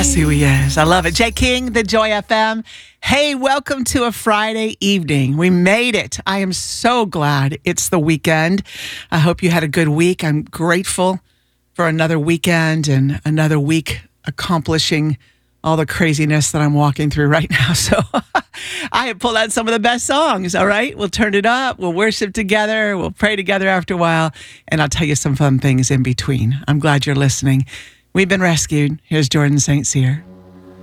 That's who he is. I love it. Jay King, the Joy FM. Hey, welcome to a Friday evening. We made it. I am so glad it's the weekend. I hope you had a good week. I'm grateful for another weekend and another week accomplishing all the craziness that I'm walking through right now. So I have pulled out some of the best songs, all right? We'll turn it up. We'll worship together. We'll pray together after a while. And I'll tell you some fun things in between. I'm glad you're listening. We've been rescued. Here's Jordan St. Cyr.